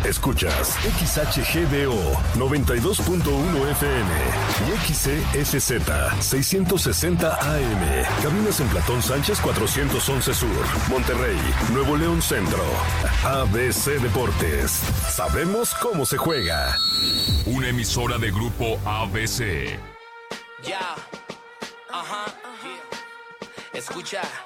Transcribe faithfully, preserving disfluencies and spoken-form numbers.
Escuchas X H G D O noventa y dos punto uno F M y X C S Z seiscientos sesenta A M. Cabinas en Platón Sánchez cuatrocientos once Sur, Monterrey, Nuevo León Centro. A B C Deportes. Sabemos cómo se juega. Una emisora de Grupo A B C. Ya. Ajá. Escucha.